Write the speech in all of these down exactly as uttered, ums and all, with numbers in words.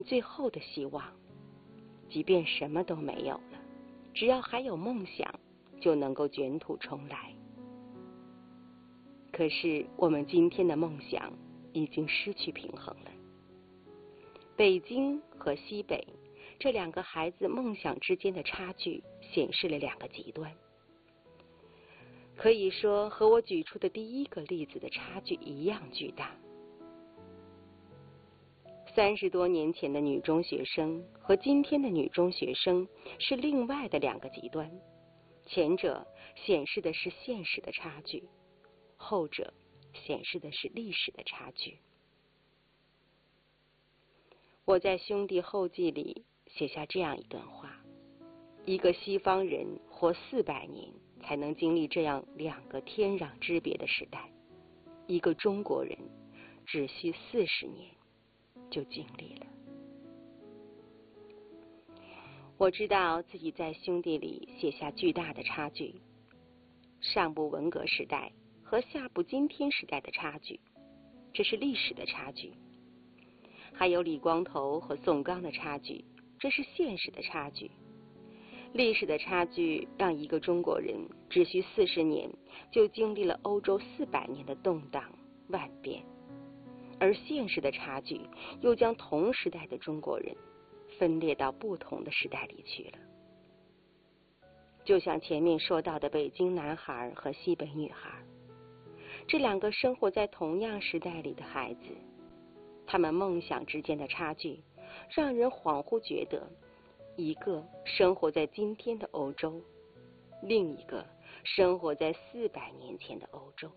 最后的希望。即便什么都没有了，只要还有梦想，就能够卷土重来。可是我们今天的梦想已经失去平衡了。北京和西北这两个孩子梦想之间的差距显示了两个极端。可以说和我举出的第一个例子的差距一样巨大。三十多年前的女中学生和今天的女中学生是另外的两个极端，前者显示的是现实的差距，后者显示的是历史的差距。我在兄弟后记里写下这样一段话：一个西方人活四百年才能经历这样两个天壤之别的时代，一个中国人只需四十年就经历了。我知道自己在兄弟里写下巨大的差距，上部文革时代和下部今天时代的差距，这是历史的差距；还有李光头和宋刚的差距，这是现实的差距。历史的差距让一个中国人只需四十年就经历了欧洲四百年的动荡万变，而现实的差距又将同时代的中国人分裂到不同的时代里去了。就像前面说到的北京男孩和西北女孩，这两个生活在同样时代里的孩子，他们梦想之间的差距让人恍惚觉得，一个生活在今天的欧洲，另一个生活在四百年前的欧洲。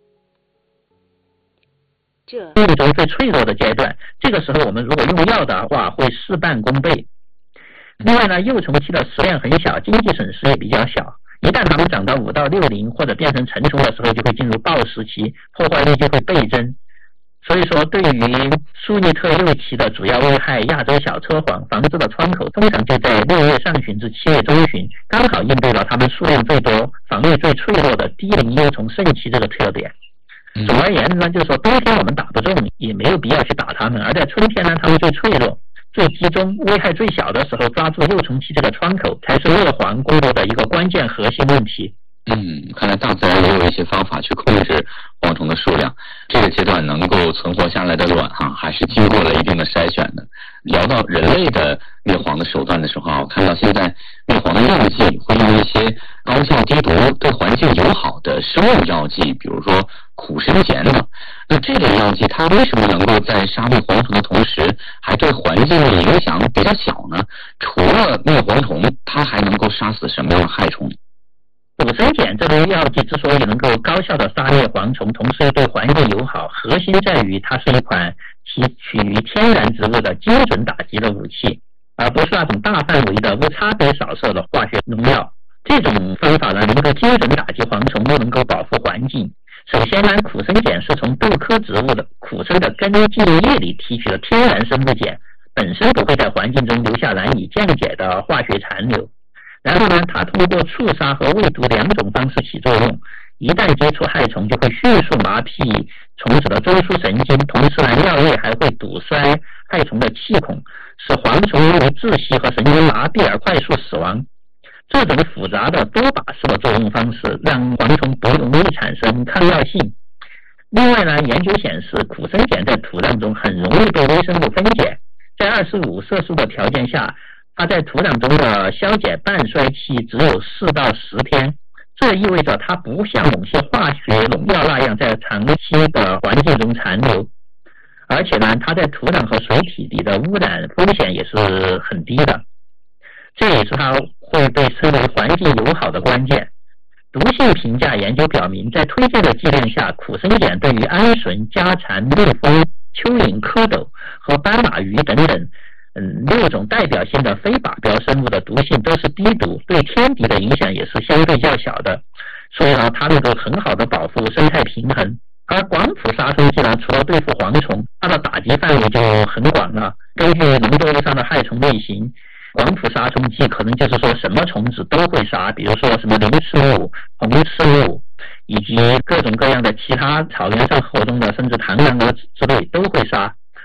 这是一种最脆弱的阶段，这个时候我们如果用药的话会事半功倍。另外呢，幼虫期的食量很小，经济损失也比较小，一旦它们长到五到六龄或者变成成熟的时候，就会进入暴食期，破坏力就会倍增。所以说，对于苏尼特六期的主要危害亚洲小车黄，防治的窗口通常就在六月上旬至七月中旬，刚好应对了它们数量最多、防御最脆弱的低龄幼虫盛期这个特点。总而言之呢，就是说冬天我们打不中，也没有必要去打它们，而在春天呢，它们最脆弱、最集中、危害最小的时候，抓住幼虫期这个窗口，才是灭蝗工作的一个关键核心问题。 嗯，看来大自然也有一些方法去控制蝗虫的数量。这个阶段能够存活下来的卵哈，还是经过了一定的筛选的。聊到人类的灭蝗的手段的时候啊，我看到现在灭蝗的药剂会用一些高效低毒、对环境友好的生物药剂，比如说苦参碱等。那这类药剂它为什么能够在杀灭蝗虫的同时，还对环境的影响比较小呢？除了灭蝗虫，它还能够杀死什么样的害虫？ 苦参碱这类药剂之所以能够高效的杀灭蝗虫，同时又对环境友好，核心在于它是一款提取于天然植物的精准打击的武器，而不是那种大范围的无差别扫射的化学农药。这种方法呢，能够精准打击蝗虫，又能够保护环境。首先呢，苦参碱是从豆科植物的苦参的根茎叶里提取的天然生物碱，本身不会在环境中留下难以降解的化学残留。然后呢，它通过触杀和喂毒两种方式起作用，一旦接触害虫就会迅速麻痹虫子的中枢神经，同时呢，药液还会堵塞害虫的气孔，使蝗虫因为窒息和神经麻痹而快速死亡。这种复杂的多靶式的作用方式让蝗虫不容易产生抗药性。另外呢，研究显示苦参碱在土壤中很容易被微生物分解，在二十五摄氏的条件下，它在土壤中的消解半衰期只有四到十天，这意味着它不像某些化学农药那样在长期的环境中残留，而且呢，它在土壤和水体里的污染风险也是很低的，这也是它会被称为环境友好的关键。毒性评价研究表明，在推荐的剂量下，苦参碱对于鹌鹑、家蚕、蜜蜂、蚯蚓、蝌蚪和斑马鱼等等嗯，六种代表性的非靶标生物的毒性都是低毒，对天敌的影响也是相对较小的，所以呢，它能够很好的保护生态平衡。而广谱杀虫剂呢，除了对付蝗虫，它的打击范围就很广了。根据农作物上的害虫类型，广谱杀虫剂可能就是说什么虫子都会杀，比如说什么鳞翅目、红翅目，以及各种各样的其他草原上活动的，甚至螳螂蛾之类都会杀。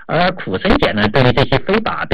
而苦参碱呢，对于这些非靶